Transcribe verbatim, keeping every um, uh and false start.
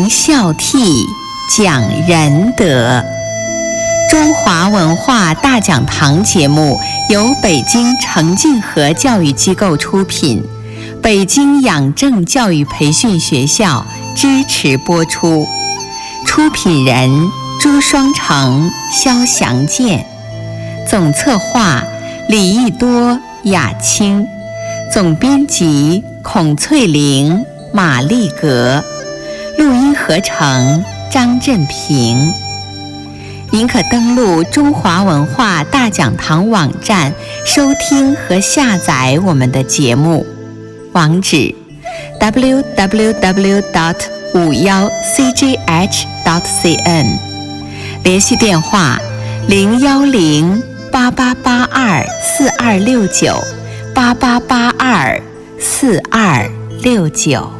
孝悌，讲仁德。中华文化大讲堂节目由北京澄净河教育机构出品，北京养正教育培训学校支持播出。出品人朱双成、肖祥健，总策划李益多、雅青，总编辑孔翠玲、马丽格，录音合成张振平。您可登录中华文化大讲堂网站收听和下载我们的节目，网址 double-u double-u double-u 点 五一 c g h 点 c n， 联系电话零一零八八八二四二六九八八八二四二六九。